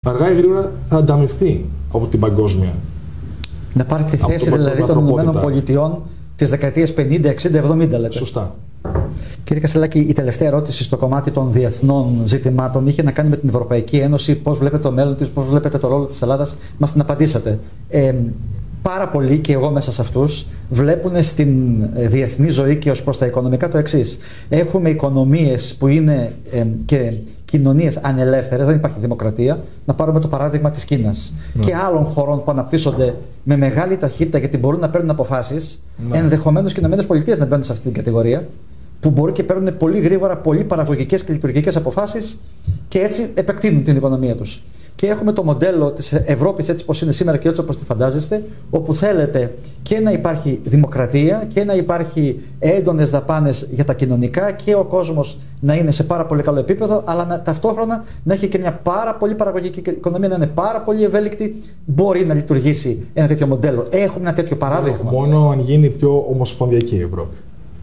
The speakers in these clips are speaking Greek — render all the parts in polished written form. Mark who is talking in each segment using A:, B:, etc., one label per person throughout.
A: αργά ή γρήγορα θα ανταμυφθεί από την παγκόσμια.
B: Να πάρει τη θέση δηλαδή των ΗΠΑ της δεκαετίας 50, 60, 70 λέτε.
A: Σωστά.
B: Κύριε Κασελάκη, η τελευταία ερώτηση στο κομμάτι των διεθνών ζητημάτων είχε να κάνει με την Ευρωπαϊκή Ένωση. Πώς βλέπετε το μέλλον της, πώς βλέπετε το ρόλο της Ελλάδας. Μας την απαντήσατε. Πάρα πολλοί, και εγώ μέσα σε αυτούς, βλέπουν στην διεθνή ζωή και ως προς τα οικονομικά το εξής. Έχουμε οικονομίες που είναι και κοινωνίες ανελεύθερες, δεν υπάρχει δημοκρατία. Να πάρουμε το παράδειγμα της Κίνας και άλλων χωρών που αναπτύσσονται με μεγάλη ταχύτητα γιατί μπορούν να παίρνουν αποφάσεις. Ενδεχομένως και οι ΗΠΑ να μπαίνουν σε αυτή την κατηγορία, που μπορούν και παίρνουν πολύ γρήγορα πολύ παραγωγικές και λειτουργικές αποφάσεις και έτσι επεκτείνουν την οικονομία τους. Και έχουμε το μοντέλο της Ευρώπης έτσι όπως είναι σήμερα και έτσι όπως τη φαντάζεστε, όπου θέλετε και να υπάρχει δημοκρατία και να υπάρχει έντονες δαπάνες για τα κοινωνικά και ο κόσμος να είναι σε πάρα πολύ καλό επίπεδο, αλλά ταυτόχρονα να έχει και μια πάρα πολύ παραγωγική οικονομία, να είναι πάρα πολύ ευέλικτη. Μπορεί να λειτουργήσει ένα τέτοιο μοντέλο. Έχουμε ένα τέτοιο παράδειγμα.
A: Μόνο αν γίνει πιο ομοσπονδιακή η Ευρώπη.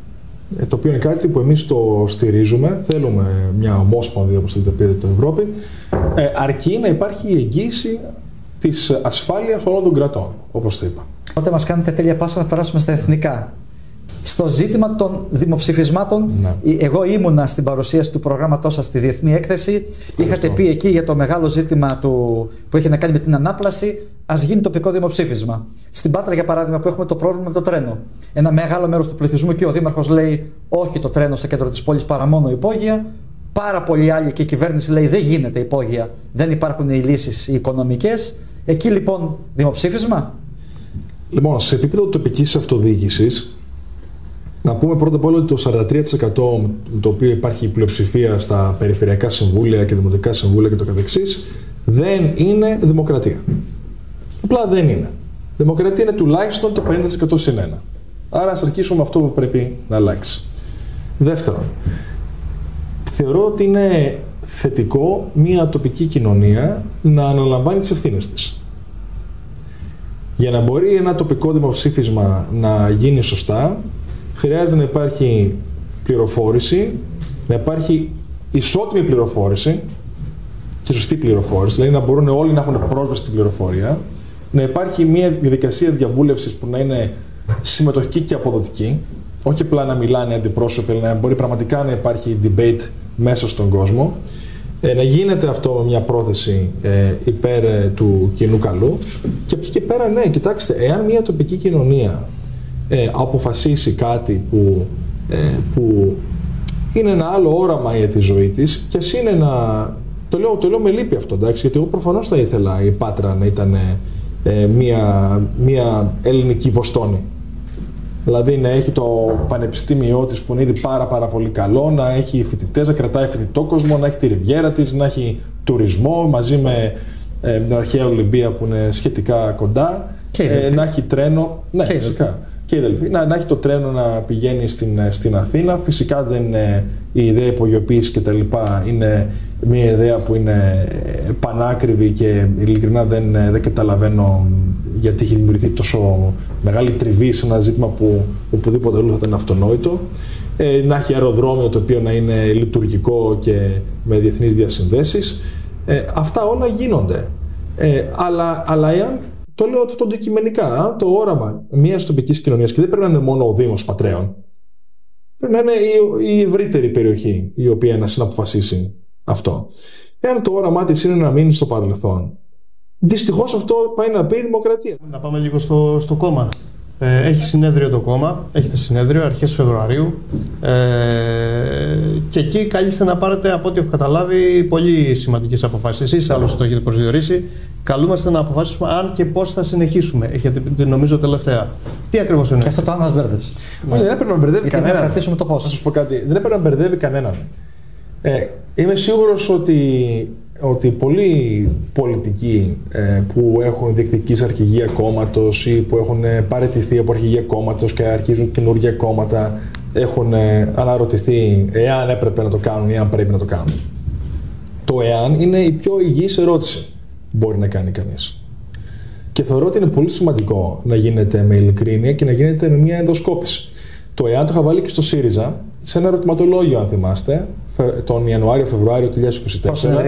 A: Το οποίο είναι κάτι που εμείς το στηρίζουμε. Θέλουμε μια ομόσπονδη, όπως θέλετε πείτε, την Ευρώπη, αρκεί να υπάρχει η εγγύηση της ασφάλειας όλων των κρατών, όπως το είπα.
B: Οπότε μας κάνετε τέλεια πάσα να περάσουμε στα εθνικά. Στο ζήτημα των δημοψηφισμάτων, εγώ ήμουνα στην παρουσίαση του προγράμματός σας στη Διεθνή Έκθεση. Είχατε πει εκεί για το μεγάλο ζήτημα που έχει να κάνει με την ανάπλαση, ας γίνει τοπικό δημοψήφισμα. Στην Πάτρα, για παράδειγμα, που έχουμε το πρόβλημα με το τρένο. Ένα μεγάλο μέρος του πληθυσμού και ο Δήμαρχος λέει όχι το τρένο στο κέντρο της πόλης παρά μόνο υπόγεια. Πάρα πολλοί άλλοι και η κυβέρνηση λέει δεν γίνεται υπόγεια, δεν υπάρχουν οι λύσεις οι οικονομικές. Εκεί λοιπόν δημοψήφισμα.
A: Λοιπόν, σε επίπεδο τοπικής αυτοδιοίκησης, να πούμε πρώτα απ' όλα ότι το 43% με το οποίο υπάρχει η πλειοψηφία στα περιφερειακά συμβούλια και δημοτικά συμβούλια και το καθεξής, δεν είναι δημοκρατία. Απλά δεν είναι. Δημοκρατία είναι τουλάχιστον το 50% συν 1. Άρα ας αρχίσουμε αυτό που πρέπει να αλλάξει. Δεύτερον, θεωρώ ότι είναι θετικό μια τοπική κοινωνία να αναλαμβάνει τις ευθύνες της. Για να μπορεί ένα τοπικό δημοψήφισμα να γίνει σωστά, χρειάζεται να υπάρχει πληροφόρηση, να υπάρχει ισότιμη πληροφόρηση και σωστή πληροφόρηση, δηλαδή να μπορούν όλοι να έχουν πρόσβαση στην πληροφορία, να υπάρχει μια διαδικασία διαβούλευσης που να είναι συμμετοχική και αποδοτική, όχι απλά να μιλάνε αντιπρόσωποι, αλλά να μπορεί πραγματικά να υπάρχει debate μέσα στον κόσμο, να γίνεται αυτό με μια πρόθεση υπέρ του κοινού καλού. Και από εκεί και πέρα, ναι, κοιτάξτε, εάν μια τοπική κοινωνία αποφασίσει κάτι που είναι ένα άλλο όραμα για τη ζωή της, και ας είναι το λέω με λύπη αυτό, εντάξει, γιατί εγώ προφανώς θα ήθελα η Πάτρα να ήταν μια ελληνική Βοστόνη. Δηλαδή να έχει το πανεπιστήμιό της που είναι ήδη πάρα πολύ καλό, να έχει φοιτητές, να κρατάει φοιτητό κόσμο, να έχει τη ριβιέρα της, να έχει τουρισμό μαζί με την αρχαία Ολυμπία που είναι σχετικά κοντά, να έχει τρένο, ναι, φυσικά. Και η Δελφή, να έχει το τρένο να πηγαίνει στην Αθήνα. Φυσικά δεν είναι η ιδέα υπογειοποίηση και τα λοιπά, είναι μια ιδέα που είναι πανάκριβη και ειλικρινά δεν καταλαβαίνω γιατί έχει δημιουργηθεί τόσο μεγάλη τριβή σε ένα ζήτημα που οπουδήποτε αλλού θα ήταν αυτονόητο. Να έχει αεροδρόμιο το οποίο να είναι λειτουργικό και με διεθνείς διασυνδέσεις. Αυτά όλα γίνονται. Αλλά εάν το λέω αυτό αντικειμενικά, το όραμα μιας τοπικής κοινωνίας, και δεν πρέπει να είναι μόνο ο Δήμος Πατρέων, πρέπει να είναι η ευρύτερη περιοχή η οποία να συναποφασίσει αυτό. Εάν το όραμά της είναι να μείνει στο παρελθόν, δυστυχώς αυτό πάει να πει η δημοκρατία.
C: Να πάμε λίγο στο κόμμα. Έχει συνέδριο το κόμμα, έχετε συνέδριο αρχές Φεβρουαρίου και εκεί καλείστε να πάρετε, από ό,τι έχω καταλάβει, πολύ σημαντικές αποφάσεις. Εσείς άλλωστε το έχετε προσδιορίσει. Καλούμαστε να αποφασίσουμε αν και πώς θα συνεχίσουμε. Έχετε πει, νομίζω, τελευταία. Τι ακριβώς είναι?
B: Και αυτό το αν μας μπέρδεψε.
A: Δεν έπρεπε να μπερδεύει κανέναν.
B: Να κρατήσουμε το πώς.
A: Θα σας πω κάτι. Δεν έπρεπε να μπερδεύει κανέναν. Είμαι σίγουρος ότι πολλοί πολιτικοί που έχουν διεκδικήσει αρχηγία κόμματος ή που έχουν παραιτηθεί από αρχηγία κόμματος και αρχίζουν καινούργια κόμματα έχουν αναρωτηθεί εάν έπρεπε να το κάνουν ή αν πρέπει να το κάνουν. Το εάν είναι η πιο υγιής ερώτηση που μπορεί να κάνει κανείς. Και θεωρώ ότι είναι πολύ σημαντικό να γίνεται με ειλικρίνεια και να γίνεται με μια ενδοσκόπηση. Το εάν το είχα βάλει και στο ΣΥΡΙΖΑ σε ένα ερωτηματολόγιο, αν θυμάστε, τον Ιανουάριο-Φεβρουάριο του 2024.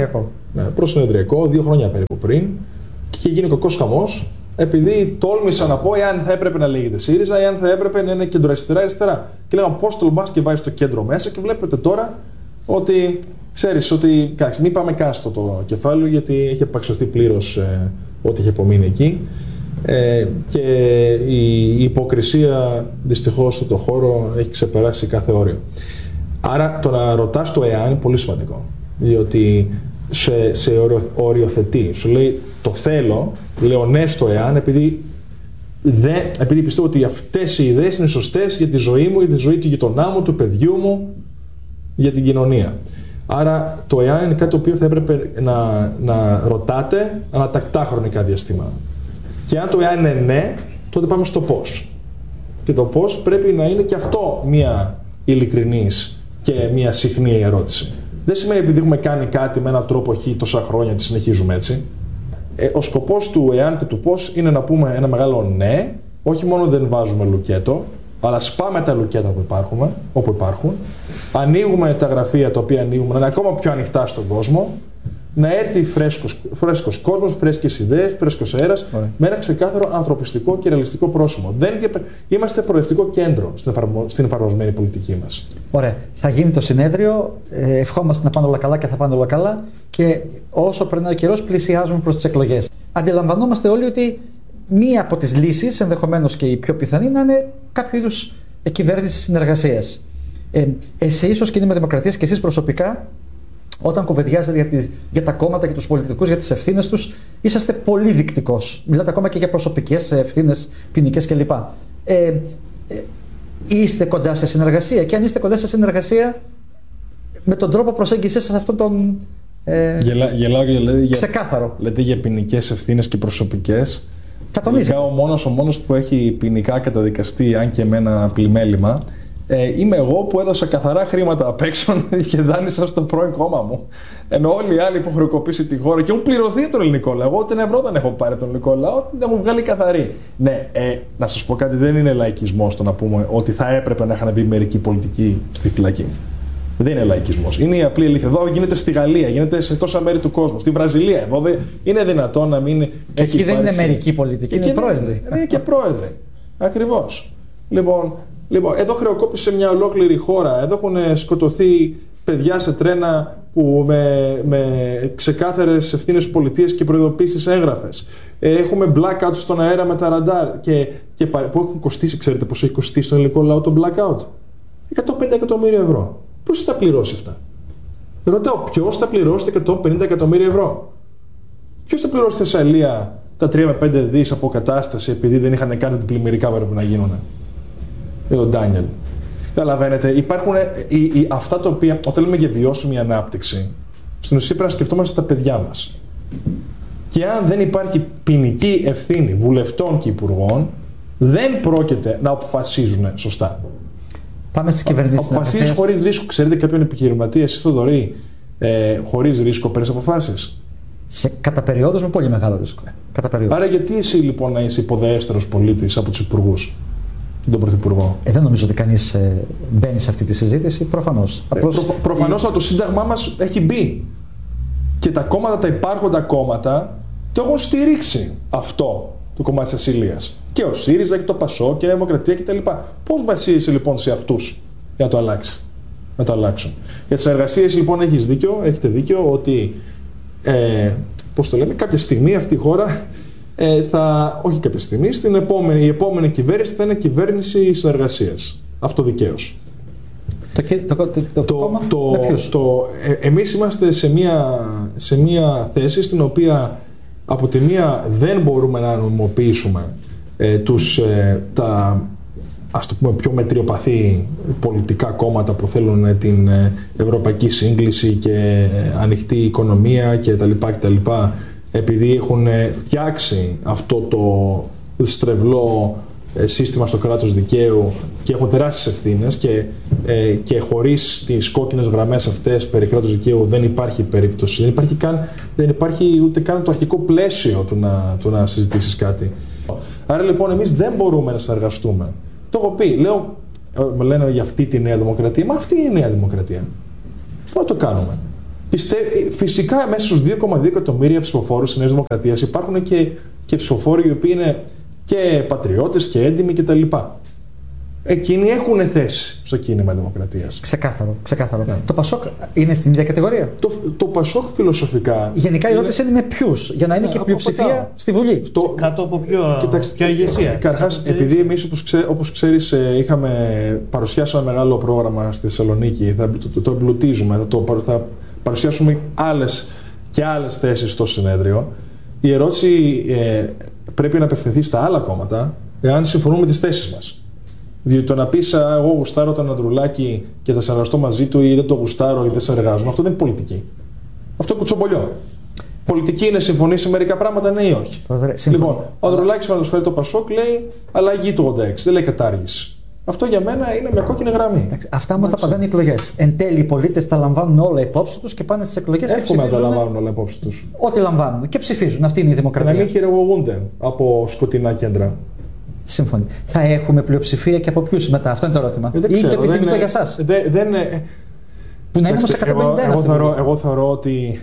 A: προσυνεδριακό, 2 χρόνια περίπου πριν, και είχε γίνει κακός χαμός, επειδή τόλμησα να πω εάν θα έπρεπε να λέγεται ΣΥΡΙΖΑ, εάν θα έπρεπε να είναι κεντροαριστερά-αριστερά. Και λέγαμε πώς τολμάς και βάζεις το κέντρο μέσα, και βλέπετε τώρα ότι ξέρεις ότι. Κάτσε, μην πάμε καν στο το κεφάλαιο, γιατί έχει απαξιωθεί πλήρως ό,τι είχε απομείνει εκεί. Και η υποκρισία δυστυχώς στον χώρο έχει ξεπεράσει κάθε όριο. Άρα το να ρωτάς το εάν είναι πολύ σημαντικό, διότι σε οριοθετεί, σου λέει το θέλω, λέω ναι στο εάν, επειδή πιστεύω ότι αυτές οι ιδέες είναι σωστές για τη ζωή μου, για τη ζωή του γειτονά μου, του παιδιού μου, για την κοινωνία. Άρα το εάν είναι κάτι το οποίο θα έπρεπε να ρωτάτε ανατακτά χρονικά διαστήματα. Και αν το εάν είναι ναι, τότε πάμε στο πώς. Και το πώς πρέπει να είναι και αυτό μια ειλικρινής και μια συχνή ερώτηση. Δεν σημαίνει επειδή έχουμε κάνει κάτι με έναν τρόπο χ τόσα χρόνια, τη συνεχίζουμε έτσι. Ο σκοπός του εάν και του πώς είναι να πούμε ένα μεγάλο ναι, όχι μόνο δεν βάζουμε λουκέτο, αλλά σπάμε τα λουκέτα όπου υπάρχουν, ανοίγουμε τα γραφεία τα οποία ανοίγουμε, να είναι ακόμα πιο ανοιχτά στον κόσμο, να έρθει φρέσκος κόσμος, φρέσκες ιδέες, φρέσκος αέρας, με ένα ξεκάθαρο ανθρωπιστικό και ρεαλιστικό πρόσημο. Είμαστε προοδευτικό κέντρο στην εφαρμοσμένη πολιτική μας.
B: Ωραία. Θα γίνει το συνέδριο, ευχόμαστε να πάνε όλα καλά και θα πάνε όλα καλά, και όσο περνάει ο καιρός πλησιάζουμε προς τις εκλογές. Αντιλαμβανόμαστε όλοι ότι μία από τις λύσεις, ενδεχομένως και η πιο πιθανή, να είναι κάποιο είδους κυβέρνηση συνεργασίας. Εσείς ως Κίνημα Δημοκρατίας και εσείς προσωπικά, όταν κουβεντιάζετε για τα κόμματα και τους πολιτικούς, για τις ευθύνες τους, είσαστε πολύ δεικτικός. Μιλάτε ακόμα και για προσωπικές ευθύνες, ποινικές κλπ. Είστε κοντά σε συνεργασία, και αν είστε κοντά σε συνεργασία, με τον τρόπο προσέγγισης σας αυτόν τον
A: γελάω και λέτε
B: ξεκάθαρο.
A: Λέτε για ποινικές ευθύνες και προσωπικές.
B: Θα τονίζετε.
A: Ο μόνος που έχει ποινικά καταδικαστεί, αν και με ένα πλημέλημα, είμαι εγώ, που έδωσα καθαρά χρήματα απ' έξω και δάνεισα στο πρώην κόμμα μου. Ενώ όλοι οι άλλοι που έχουν χρεοκοπήσει τη χώρα και έχουν πληρωθεί από τον ελληνικό λαό. Εγώ ούτε ένα ευρώ δεν έχω πάρει τον ελληνικό λαό, την έχουν βγάλει καθαρή. Ναι, να σας πω κάτι, δεν είναι λαϊκισμός το να πούμε ότι θα έπρεπε να είχαν μπει μερικοί πολιτικοί στη φυλακή. Δεν είναι λαϊκισμός. Είναι η απλή αλήθεια. Εδώ γίνεται στη Γαλλία, γίνεται σε τόσα μέρη του κόσμου. Στη Βραζιλία. Εδώ είναι δυνατόν να μην έχει.
B: Εκεί δεν είναι μερικοί πολιτικοί, είναι πρόεδροι.
A: Είναι και πρόεδροι. Ακριβώς. Λοιπόν, εδώ χρεοκόπησε μια ολόκληρη χώρα. Εδώ έχουν σκοτωθεί παιδιά σε τρένα που με ξεκάθαρες ευθύνες πολιτείες και προειδοποίησεις έγγραφες. Έχουμε blackouts στον αέρα με τα ραντάρ που έχουν κοστίσει. Ξέρετε πόσο έχει κοστίσει στον ελληνικό λαό το blackout? 150 εκατομμύρια ευρώ. Ποιος θα πληρώσει αυτά? Ρωτάω, ποιος θα πληρώσει τα 150 εκατομμύρια ευρώ? Ποιος θα πληρώσει στη Θεσσαλία τα 3 με 5 δις αποκατάσταση επειδή δεν είχαν κάνει την πλημμυρικά που έπρεπε να γίνουν? Τον Ντάνιελ. Καταλαβαίνετε, υπάρχουν αυτά τα οποία, όταν λέμε για βιώσιμη ανάπτυξη, στην ουσία πρέπει να σκεφτόμαστε τα παιδιά μας. Και αν δεν υπάρχει ποινική ευθύνη βουλευτών και υπουργών, δεν πρόκειται να αποφασίζουν σωστά.
B: Πάμε στις κυβερνήσεις.
A: Αποφασίζεις χωρίς ρίσκο. Ξέρετε κάποιον επιχειρηματία, εσείς Θοδωρή, χωρίς ρίσκο παίρνεις αποφάσεις?
B: Κατά περιόδους με πολύ μεγάλο ρίσκο.
A: Άρα γιατί εσύ λοιπόν να είσαι υποδέστερος πολίτης από τους υπουργούς, τον πρωθυπουργό?
B: Δεν νομίζω ότι κανείς μπαίνει σε αυτή τη συζήτηση, προφανώς.
A: Προφανώς το Σύνταγμά μας έχει μπει. Και τα κόμματα, τα υπάρχοντα κόμματα, το έχουν στηρίξει αυτό το κομμάτι της ασυλίας. Και ο ΣΥΡΙΖΑ και το ΠΑΣΟΚ και η Δημοκρατία κτλ. Πώς βασίζεσαι λοιπόν σε αυτούς για να το αλλάξει? Να το αλλάξουν. Για τις εργασίες λοιπόν έχετε δίκιο ότι πώς το λέμε, κάποια στιγμή αυτή η χώρα όχι κάποια στιγμή, η επόμενη κυβέρνηση θα είναι κυβέρνηση συνεργασίας. Αυτό δικαίως. Εμείς είμαστε σε μια θέση στην οποία από τη μία δεν μπορούμε να νομιμοποιήσουμε τα ας το πούμε πιο μετριοπαθή πολιτικά κόμματα που θέλουν την ευρωπαϊκή σύγκληση και ανοιχτή οικονομία κτλ. Επειδή έχουν φτιάξει αυτό το στρεβλό σύστημα στο κράτος δικαίου και έχουν τεράστιες ευθύνες και χωρίς τις κόκκινες γραμμές αυτές περί κράτους δικαίου δεν υπάρχει περίπτωση, δεν υπάρχει ούτε καν το αρχικό πλαίσιο του να συζητήσεις κάτι. Άρα λοιπόν εμείς δεν μπορούμε να συνεργαστούμε. Το έχω πει, λένε για αυτή τη νέα δημοκρατία, μα αυτή είναι η νέα δημοκρατία. Πώς το κάνουμε? Φυσικά μέσα στους 2,2 εκατομμύρια ψηφοφόρους της Νέας Δημοκρατίας υπάρχουν και ψηφοφόροι οι οποίοι είναι και πατριώτες και έντιμοι κτλ. Εκείνοι έχουν θέση στο κίνημα Δημοκρατίας.
B: Ξεκάθαρο.
A: Ναι.
B: Το Πασόκ είναι στην ίδια κατηγορία.
A: Το Πασόκ φιλοσοφικά.
B: Γενικά η ερώτηση είναι με ποιους, για να είναι και πλειοψηφία στη Βουλή.
C: Κάτω από ποια ηγεσία.
A: Καταρχάς, επειδή εμείς όπως ξέρεις παρουσιάσαμε μεγάλο πρόγραμμα στη Θεσσαλονίκη, το εμπλουτίζουμε, θα παρουσιάσουμε άλλες θέσεις στο συνέδριο. Η ερώτηση πρέπει να απευθυνθεί στα άλλα κόμματα, εάν συμφωνούν με τις θέσεις μας. Διότι το να πεις εγώ γουστάρω τον Ανδρουλάκη και θα συνεργαστώ μαζί του ή δεν το γουστάρω ή δεν συνεργάζομαι, αυτό δεν είναι πολιτική. Αυτό είναι κουτσομπολιό. Πολιτική είναι συμφωνεί σε μερικά πράγματα, ναι ή όχι. Λοιπόν, ο Ανδρουλάκης με το Πασόκ λέει αλλαγή του 86, δεν λέει κατάργηση. Αυτό για μένα είναι μια κόκκινη γραμμή.
B: Αυτά όμως τα απαντάνε οι εκλογές. Εν τέλει οι πολίτες τα λαμβάνουν όλα υπόψη τους και πάνε στις εκλογές και ψηφίζουν.
A: Εύχομαι να τα λαμβάνουν όλα υπόψη τους.
B: Ό,τι λαμβάνουν και ψηφίζουν. Αυτή είναι η δημοκρατία.
A: Να μην χειραγωγούνται από σκοτεινά κέντρα.
B: Σύμφωνοι. Θα έχουμε πλειοψηφία και από ποιους μετά? Αυτό είναι το ερώτημα.
A: Δεν
B: Ή
A: ξέρω,
B: το επιθυμητό για εσάς? Που να είναι όμως 151.
A: Εγώ θεωρώ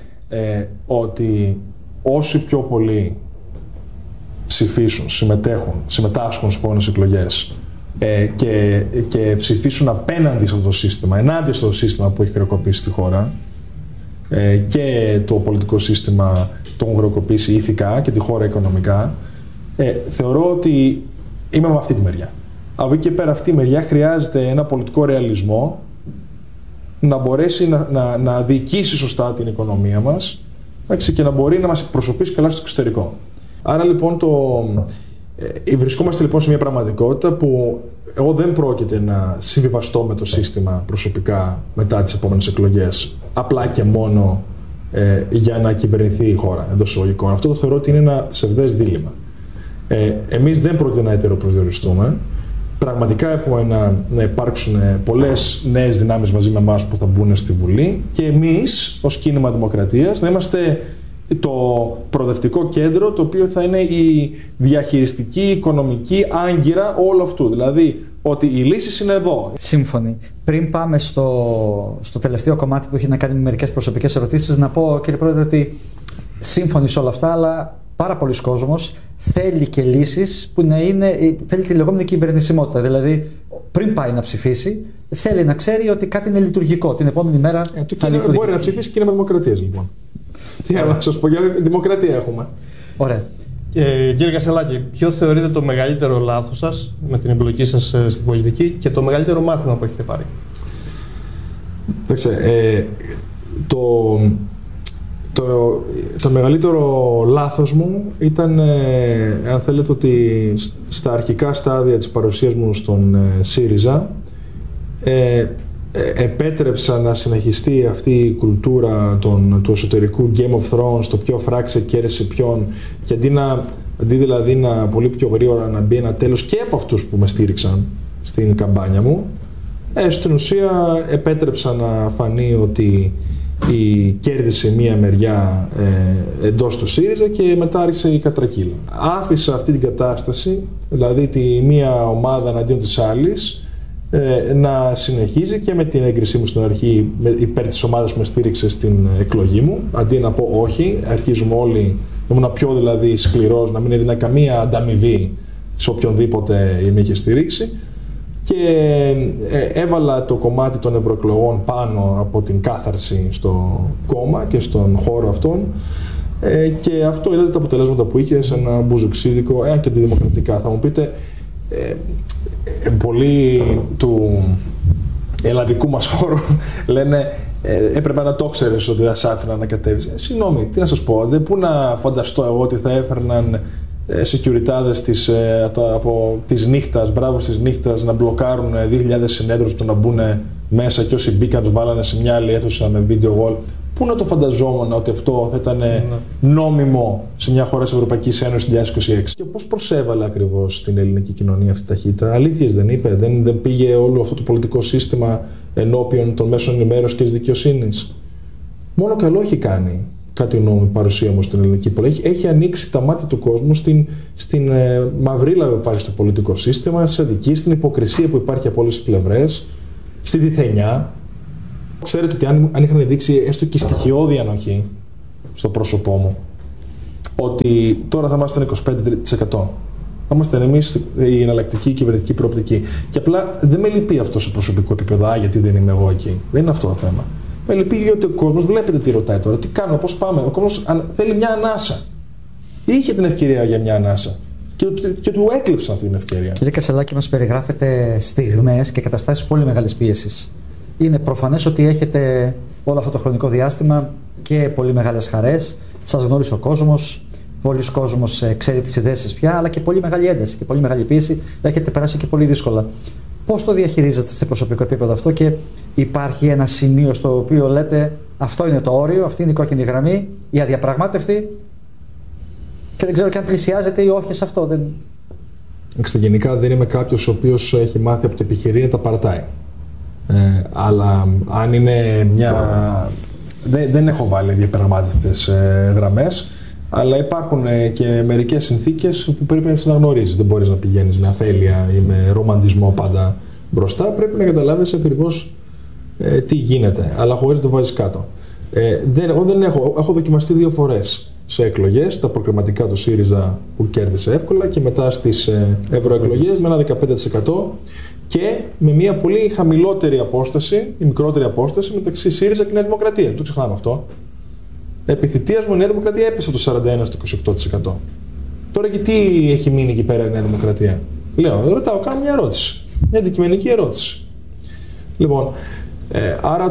A: ότι όσοι πιο πολλοί ψηφίσουν, συμμετάσχουν στις επόμενες εκλογές και ψηφίσουν απέναντι σε αυτό το σύστημα, ενάντια στο σύστημα που έχει χρεοκοπήσει τη χώρα και το πολιτικό σύστημα το έχουν χρεοκοπήσει ηθικά και τη χώρα οικονομικά, θεωρώ ότι είμαι με αυτή τη μεριά. Από εκεί και πέρα αυτή η μεριά χρειάζεται ένα πολιτικό ρεαλισμό να μπορέσει να διοικήσει σωστά την οικονομία μας και να μπορεί να μας εκπροσωπήσει καλά στο εξωτερικό. Άρα λοιπόν βρισκόμαστε λοιπόν σε μια πραγματικότητα που εγώ δεν πρόκειται να συμβιβαστώ με το σύστημα προσωπικά μετά τις επόμενες εκλογές απλά και μόνο για να κυβερνηθεί η χώρα εντός εισαγωγικών. Αυτό το θεωρώ ότι είναι ένα ψευδές δίλημμα. Εμείς δεν πρόκειται να ετεροπροσδιοριστούμε. Πραγματικά εύχομαι να υπάρξουν πολλές νέες δυνάμεις μαζί με εμάς που θα μπουν στη Βουλή και εμείς ως κίνημα Δημοκρατίας να είμαστε το προοδευτικό κέντρο το οποίο θα είναι η διαχειριστική, οικονομική άγκυρα όλου αυτού. Δηλαδή ότι οι λύσεις είναι εδώ.
B: Σύμφωνοι. Πριν πάμε στο τελευταίο κομμάτι που έχει να κάνει με μερικές προσωπικές ερωτήσεις, να πω κύριε Πρόεδρε ότι σύμφωνοι σε όλα αυτά, αλλά πάρα πολλοί κόσμος θέλει και λύσεις που να είναι, θέλει τη λεγόμενη κυβερνησιμότητα. Δηλαδή, πριν πάει να ψηφίσει, θέλει να ξέρει ότι κάτι είναι λειτουργικό. Την επόμενη μέρα θα λειτουργεί.
A: Μπορεί να ψηφίσει κίνημα Δημοκρατίας, λοιπόν. Τι άλλο να σας πω, για δημοκρατία έχουμε.
B: Ωραία.
C: Κύριε Κασελάκη, ποιο θεωρείτε το μεγαλύτερο λάθος σας με την εμπλοκή σας στην πολιτική και το μεγαλύτερο μάθημα που έχετε πάρει?
A: Το μεγαλύτερο λάθος μου ήταν, αν θέλετε, ότι στα αρχικά στάδια της παρουσίας μου στον ΣΥΡΙΖΑ επέτρεψα να συνεχιστεί αυτή η κουλτούρα του εσωτερικού Game of Thrones, το ποιο φράξε κέρδισε ποιον, και αντί δηλαδή να πολύ πιο γρήγορα να μπει ένα τέλος και από αυτούς που με στήριξαν στην καμπάνια μου, στην ουσία επέτρεψα να φανεί ότι κέρδισε μία μεριά εντός του ΣΥΡΙΖΑ και μετά άρχισε η κατρακύλα. Άφησα αυτή την κατάσταση, δηλαδή τη μία ομάδα εναντίον της άλλης, να συνεχίζει και με την έγκρισή μου στην αρχή υπέρ της ομάδας που με στήριξε στην εκλογή μου, αντί να πω όχι, αρχίζουμε όλοι, ήμουν πιο δηλαδή σκληρός, να μην έδινα καμία ανταμοιβή σε οποιονδήποτε με είχε στηρίξει, και έβαλα το κομμάτι των ευρωεκλογών πάνω από την κάθαρση στο κόμμα και στον χώρο αυτόν, και αυτό είδατε τα αποτελέσματα που είχε σε ένα μπουζουξίδικο, και αντιδημοκρατικά. Θα μου πείτε, πολλοί του ελλαδικού μας χώρου λένε έπρεπε να το ξέρεις ότι θα σ' άφηνα να κατέβεις. Συγγνώμη, τι να σας πω, πού να φανταστώ εγώ ότι θα έφερναν σεκιουριτάδες από της νύχτας, μπράβο της νύχτας, να μπλοκάρουν 2.000 συνέδρους του να μπουν μέσα, και όσοι μπήκαν τους βάλανε σε μια άλλη αίθουσα με βίντεο γολ. Πού να το φανταζόμουν ότι αυτό θα ήταν νόμιμο σε μια χώρα της Ευρωπαϊκής Ένωσης 2026. Και πώς προσέβαλε ακριβώς στην ελληνική κοινωνία αυτή η ταχύτητα? Αλήθειες δεν είπε? Δεν πήγε όλο αυτό το πολιτικό σύστημα ενώπιον των μέσων ενημέρωσης και της δικαιοσύνης? Μόνο καλό έχει κάνει, κάτι νόμιμη παρουσία μου στην ελληνική πολιτική. Έχει ανοίξει τα μάτια του κόσμου στην μαυρίλα που υπάρχει στο πολιτικό σύστημα, στην αδικία, στην υποκρισία που υπάρχει από όλες τις πλευρές, στη διθενιά. Ξέρετε ότι αν είχαν δείξει έστω και στοιχειώδη ανοχή στο πρόσωπό μου, ότι τώρα θα ήμασταν 25%. Θα ήμασταν εμείς η εναλλακτική κυβερνητική προοπτική. Και απλά δεν με λυπεί αυτό σε προσωπικό επίπεδο, γιατί δεν είμαι εγώ εκεί. Δεν είναι αυτό το θέμα. Με λυπεί γιατί ο κόσμος, βλέπετε τι ρωτάει τώρα, τι κάνω, πώς πάμε. Ο κόσμος θέλει μια ανάσα. Είχε την ευκαιρία για μια ανάσα. Και του έκλειψαν αυτή την ευκαιρία.
B: Κύριε Κασελάκη, μας περιγράφετε στιγμές και καταστάσεις πολύ μεγάλης πίεσης. Είναι προφανές ότι έχετε όλο αυτό το χρονικό διάστημα και πολύ μεγάλες χαρές. Σας γνώρισε ο κόσμος. Πολλοί κόσμος ξέρει τις ιδέες σας πια, αλλά και πολύ μεγάλη ένταση και πολύ μεγάλη πίεση. Έχετε περάσει και πολύ δύσκολα. Πώς το διαχειρίζετε σε προσωπικό επίπεδο αυτό, και υπάρχει ένα σημείο στο οποίο λέτε αυτό είναι το όριο, αυτή είναι η κόκκινη γραμμή, η αδιαπραγμάτευτη, και δεν ξέρω και αν πλησιάζετε ή όχι σε αυτό?
A: Γενικά δεν είμαι κάποιος ο οποίος έχει μάθει από το επιχειρήν να τα παρατάει. Αλλά αν είναι μια... Δεν έχω βάλει διαπραγμάτευτες γραμμές, αλλά υπάρχουν και μερικές συνθήκες που πρέπει να τις αναγνωρίζεις. Δεν μπορείς να πηγαίνεις με αφέλεια ή με ρομαντισμό πάντα μπροστά. Πρέπει να καταλάβεις ακριβώς τι γίνεται, αλλά χωρίς να το βάζεις κάτω. Εγώ δεν έχω δοκιμαστεί 2 φορές σε εκλογές, τα προκριματικά του ΣΥΡΙΖΑ που κέρδισε εύκολα, και μετά στις ευρωεκλογές με ένα 15% και με μια πολύ χαμηλότερη απόσταση, η μικρότερη απόσταση μεταξύ ΣΥΡΙΖΑ και Νέας Δημοκρατίας. Το ξεχνάμε αυτό. Επί θητείας μου η Νέα Δημοκρατία έπεσε από το 41% στο 28%. Τώρα και τι έχει μείνει εκεί πέρα η Νέα Δημοκρατία? Ρωτάω, κάνω μια ερώτηση. Μια αντικειμενική ερώτηση. Λοιπόν, άρα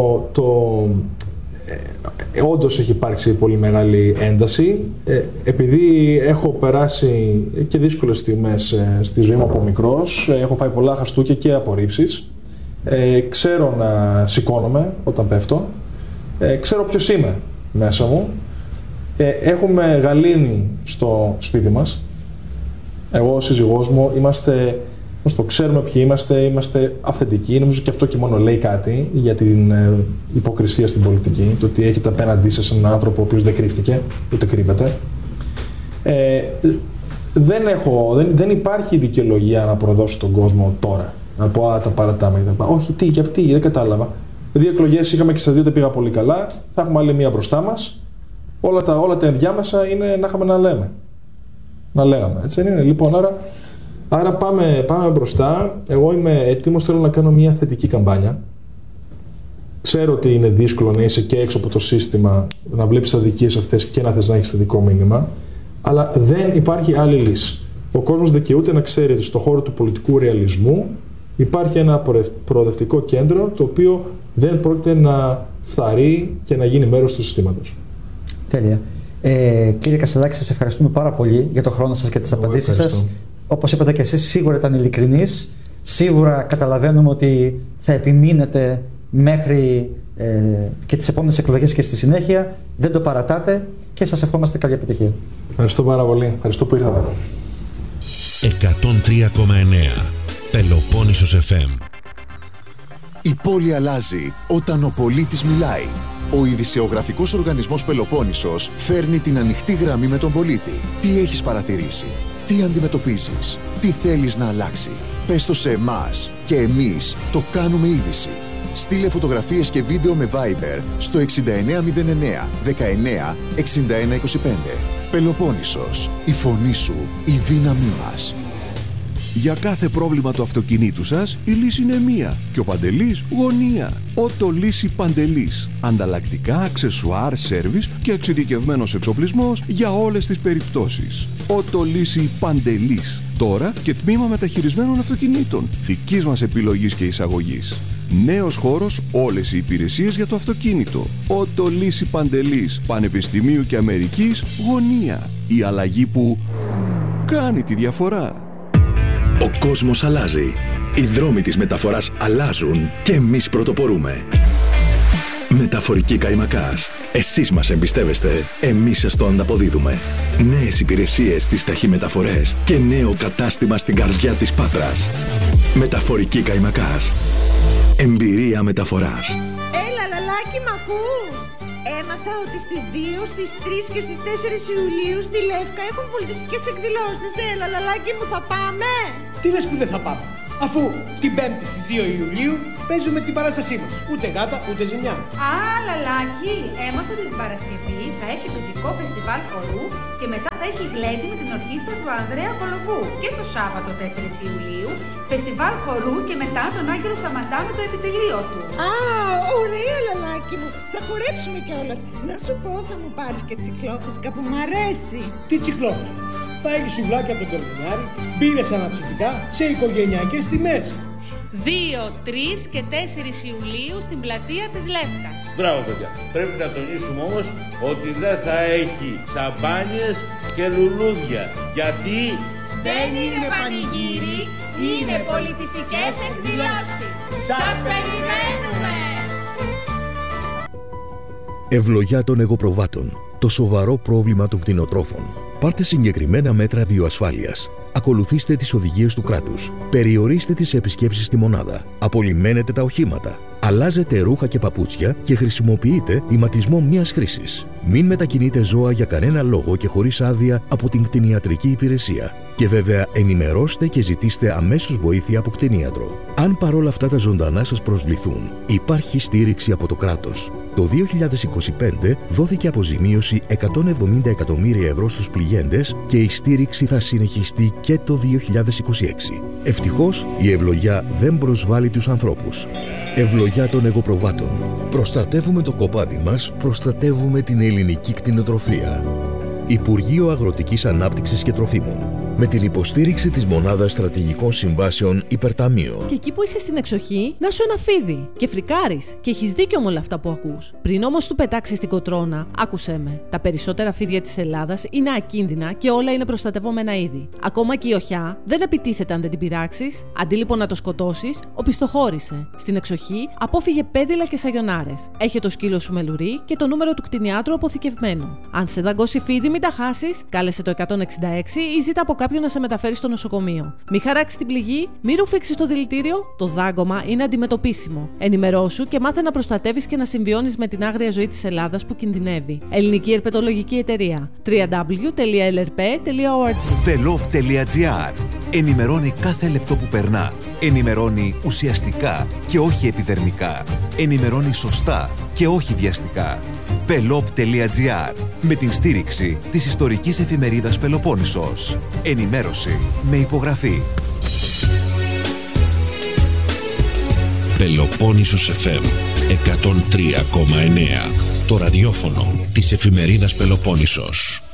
A: όντως έχει υπάρξει πολύ μεγάλη ένταση. Επειδή έχω περάσει και δύσκολες στιγμές στη ζωή μου από μικρός, έχω φάει πολλά χαστούκια και απορρίψεις, ξέρω να σηκώνομαι όταν πέφτω, ξέρω ποιος είμαι μέσα μου, έχουμε γαλήνη στο σπίτι μας. Εγώ, ο σύζυγός μου, ξέρουμε ποιοι είμαστε αυθεντικοί. Νομίζω και αυτό και μόνο λέει κάτι για την υποκρισία στην πολιτική. Το ότι έχετε απέναντί σας έναν άνθρωπο ο οποίος δεν κρύφτηκε, ούτε κρύβεται. Δεν υπάρχει δικαιολογία να προδώσω τον κόσμο τώρα. Να πω τα παρατάμε. Όχι, γιατί, δεν κατάλαβα. 2 εκλογές είχαμε και στα 2 τα πήγα πολύ καλά. Θα έχουμε άλλη μία μπροστά μας. Όλα τα ενδιάμεσα είναι να είχαμε να λέμε. Να λέγαμε. Έτσι δεν είναι? Λοιπόν, άρα πάμε μπροστά. Εγώ είμαι έτοιμος, θέλω να κάνω μια θετική καμπάνια. Ξέρω ότι είναι δύσκολο να είσαι και έξω από το σύστημα, να βλέπεις τις αδικίες αυτές και να θες να έχεις θετικό μήνυμα, αλλά δεν υπάρχει άλλη λύση. Ο κόσμος δικαιούται να ξέρει ότι στον χώρο του πολιτικού ρεαλισμού υπάρχει ένα προοδευτικό κέντρο το οποίο δεν πρόκειται να φθαρεί και να γίνει μέρος του συστήματος.
B: Τέλεια. Κύριε Κασελάκη, σας ευχαριστούμε πάρα πολύ για τον χρόνο σας και τις απαντήσεις σας. Όπως είπατε και εσείς, σίγουρα ήταν ειλικρινείς. Σίγουρα καταλαβαίνουμε ότι θα επιμείνετε μέχρι και τις επόμενες εκλογές και στη συνέχεια. Δεν το παρατάτε και σας ευχόμαστε καλή επιτυχία.
A: Ευχαριστώ πάρα πολύ. Ευχαριστώ που ήρθατε.
D: 103,9 Πελοπόννησος FM.
E: Η πόλη αλλάζει όταν ο πολίτης μιλάει. Ο ειδησεογραφικός οργανισμός Πελοπόννησος φέρνει την ανοιχτή γραμμή με τον πολίτη. Τι έχεις παρατηρήσει? Τι αντιμετωπίζεις? Τι θέλεις να αλλάξει? Πες το σε εμάς και εμείς το κάνουμε είδηση. Στείλε φωτογραφίες και βίντεο με Viber στο 6909 19 61 25. Πελοπόννησος. Η φωνή σου, η δύναμή μας.
F: Για κάθε πρόβλημα του αυτοκινήτου σας, η λύση είναι μία και ο Παντελής γωνία. Ότο Λύση Παντελής. Ανταλλακτικά, αξεσουάρ, σέρβις και εξειδικευμένος εξοπλισμός για όλες τις περιπτώσεις. Ότο Λύση Παντελής. Τώρα και τμήμα μεταχειρισμένων αυτοκινήτων. Δικής μας επιλογής και εισαγωγής. Νέος χώρος, όλες οι υπηρεσίες για το αυτοκίνητο. Ότο Λύση Παντελής. Πανεπιστημίου και Αμερικής γωνία. Η αλλαγή που κάνει τη διαφορά.
D: Ο κόσμος αλλάζει. Οι δρόμοι της μεταφοράς αλλάζουν και εμείς πρωτοπορούμε. Μεταφορική Καϊμακάς. Εσείς μας εμπιστεύεστε, εμείς σας το ανταποδίδουμε. Νέες υπηρεσίες στις ταχυμεταφορές και νέο κατάστημα στην καρδιά της Πάτρας. Μεταφορική Καϊμακάς. Εμπειρία μεταφοράς.
G: Έλα, λαλάκι, μ' ακούς? Έμαθα ότι στις 2, στις 3 και στις 4 Ιουλίου στη Λεύκα έχουν πολιτιστικές εκδηλώσεις. Έλα, λαλάκι μου, θα πάμε?
H: Τι λες που δεν θα πάμε? Αφού την Πέμπτη στις 2 Ιουλίου παίζουμε την παράστασή μας. Ούτε γάτα, ούτε ζημιά.
I: Α, Λαλάκι, έμαθα ότι την Παρασκευή θα έχει το δικό φεστιβάλ χορού και μετά θα έχει γλέντι με την ορχήστρα του Ανδρέα Κολοβού. Και το Σάββατο 4 Ιουλίου, φεστιβάλ χορού και μετά τον Άγγελο Σαμαντά με το επιτελείο του.
G: Α, ωραία Λαλάκι μου. Θα χορέψουμε κιόλας. Να σου πω, θα μου πάρεις και τσικλόφουσκα που μ' αρέσει.
H: Τι τσικλόφουσκα? Θα έχει σουβλάκια από τον Κορμινιάρη, μπύρες αναψυκτικά σε οικογενειακές τιμές.
J: 2, 3 και 4 Ιουλίου στην πλατεία της Λεύκας.
K: Μπράβο παιδιά. Πρέπει να τονίσουμε όμως ότι δεν θα έχει σαμπάνιες και λουλούδια. Γιατί
J: δεν είναι πανηγύρι, είναι πολιτιστικές εκδηλώσεις. Σας περιμένουμε!
L: Ευλογιά των εγωπροβάτων. Το σοβαρό πρόβλημα των κτηνοτρόφων. Πάρτε συγκεκριμένα μέτρα βιοασφάλειας. Ακολουθήστε τις οδηγίες του κράτους. Περιορίστε τις επισκέψεις στη μονάδα. Απολυμμένετε τα οχήματα. Αλλάζετε ρούχα και παπούτσια και χρησιμοποιείτε ηματισμό μιας χρήσης. Μην μετακινείτε ζώα για κανένα λόγο και χωρίς άδεια από την κτηνιατρική υπηρεσία. Και βέβαια ενημερώστε και ζητήστε αμέσως βοήθεια από κτηνίατρο. Αν παρόλα αυτά τα ζωντανά σας προσβληθούν, υπάρχει στήριξη από το κράτος. Το 2025 δόθηκε αποζημίωση 170 εκατομμύρια ευρώ στους πληγέντες και η στήριξη θα συνεχιστεί και το 2026. Ευτυχώς η ευλογιά δεν προσβάλλει τους ανθρώπους. Ευλογιά των εγωπροβάτων. Προστατεύουμε το κοπάδι μας, προστατεύουμε την ελληνική κτηνοτροφία. Υπουργείο Αγροτικής Ανάπτυξης και Τροφίμων. Με την υποστήριξη της Μονάδας Στρατηγικών Συμβάσεων Υπερταμείο.
M: Και εκεί που είσαι στην εξοχή, να σου ένα φίδι. Και φρικάρεις. Και έχεις δίκιο με όλα αυτά που ακούς. Πριν όμως του πετάξεις την κοτρώνα, άκουσέ με. Τα περισσότερα φίδια της Ελλάδας είναι ακίνδυνα και όλα είναι προστατευόμενα είδη. Ακόμα και η οχιά δεν επιτίθεται αν δεν την πειράξεις. Αντί λοιπόν να το σκοτώσεις, οπισθοχώρησε. Στην εξοχή, απόφυγε πέδιλα και σαγιονάρες. Έχε το σκύλο σου με λουρί και το νούμερο του κτηνιάτρου αποθηκευμένο. Αν σε δαγκώσει φίδι, μην τα χάσεις. Κάλεσε το 166 ή ζήτα από κάποιον να σε μεταφέρει στο νοσοκομείο. Μη χαράξει την πληγή, μη ρουφήξεις το δηλητήριο. Το δάγκωμα είναι αντιμετωπίσιμο. Ενημερώσου και μάθε να προστατεύεις και να συμβιώνεις με την άγρια ζωή της Ελλάδας που κινδυνεύει. Ελληνική Ερπετολογική Εταιρεία. www.lrp.org.
N: Pelop.gr. Ενημερώνει κάθε λεπτό που περνά. Ενημερώνει ουσιαστικά και όχι επιδερμικά. Ενημερώνει σωστά και όχι βιαστικά. Pelop.gr. Με την στήριξη της ιστορικής εφημερίδας Πελοπόννησος. Ενημέρωση με υπογραφή.
O: Πελοπόννησος FM 103,9. Το ραδιόφωνο της εφημερίδας Πελοπόννησος.